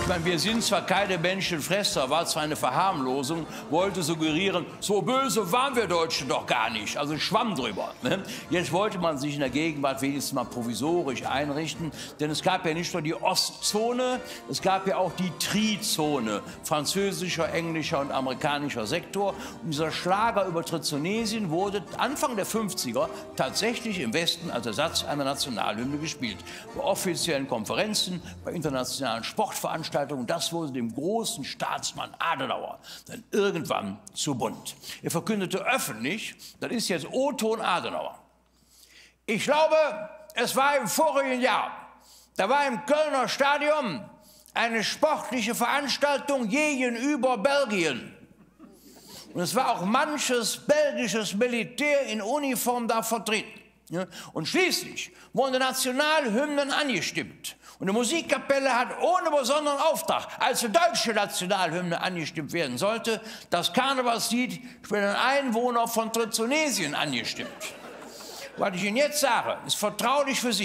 meine, wir sind zwar keine Menschenfresser, war zwar eine Verharmlosung, wollte suggerieren, so böse waren wir Deutschen doch gar nicht, also schwamm drüber. Ne? Jetzt wollte man sich in der Gegenwart wenigstens mal provisorisch einrichten, denn es gab ja nicht nur die Ostzone, es gab ja auch die Trizone, französischer, englischer und amerikanischer Sektor. Und dieser Schlagerübertritt Tunesien wurde Anfang der 50er tatsächlich im Westen als Ersatz einer Nationalhymne gespielt. Bei offiziellen Konferenzen, bei internationalen Sportveranstaltungen. Das wurde dem großen Staatsmann Adenauer dann irgendwann zu bunt. Er verkündete öffentlich, das ist jetzt O-Ton Adenauer. Ich glaube, es war im vorigen Jahr, da war im Kölner Stadion eine sportliche Veranstaltung gegenüber Belgien. Und es war auch manches belgisches Militär in Uniform da vertreten. Ja, und schließlich wurden Nationalhymnen angestimmt. Und die Musikkapelle hat ohne besonderen Auftrag, als die deutsche Nationalhymne angestimmt werden sollte, das Karnevalslied für den Einwohner von Trizonesien angestimmt. Was ich Ihnen jetzt sage, ist vertraulich für Sie.